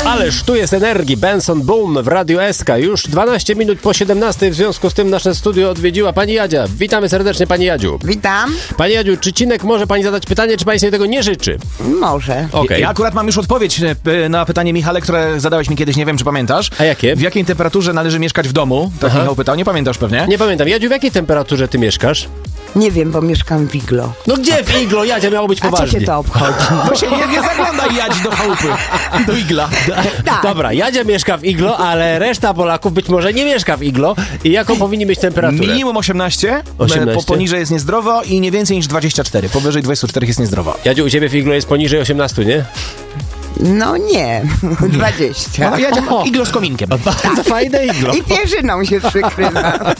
Ależ tu jest energii. Benson Boom w Radiu SK. Już 12 minut po 17. W związku z tym nasze studio odwiedziła pani Jadzia. Witamy serdecznie, pani Jadziu. Witam. Pani Jadziu, czy Cinek może pani zadać pytanie, czy pani sobie tego nie życzy? Może. Okej. Ja akurat mam już odpowiedź na pytanie, Michale, które zadałeś mi kiedyś, nie wiem, czy pamiętasz. A jakie? W jakiej temperaturze należy mieszkać w domu? Tak Michał pytał, nie pamiętasz pewnie? Nie pamiętam. Jadziu, w jakiej temperaturze ty mieszkasz? Nie wiem, bo mieszkam w iglo. No gdzie w iglo? Jadzia, miało być A co poważnie. cię to obchodzi? Właśnie nie zaglądaj Jadzi do chałupy, do igla. Tak. Dobra, Jadzia mieszka w iglo, ale reszta Polaków być może nie mieszka w iglo. I jaką powinni mieć temperaturę? Minimum 18, 18? poniżej jest niezdrowo i nie więcej niż 24. Powyżej 24 jest niezdrowo. Jadziu, u ciebie w iglo jest poniżej 18, nie? No nie, 20. Ja iglo z kominkiem. Bardzo fajne iglo. I pierzyną się przykrywa.